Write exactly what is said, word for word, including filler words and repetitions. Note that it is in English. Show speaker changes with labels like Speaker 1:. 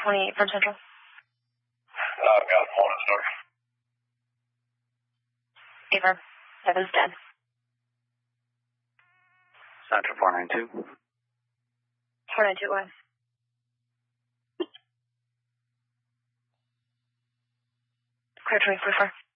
Speaker 1: twenty-eight from Central.
Speaker 2: Uh, I've got one at Stark.
Speaker 1: Affirm. Seven's dead.
Speaker 3: Central four nine two.
Speaker 1: four nine two one. Clear twenty-four.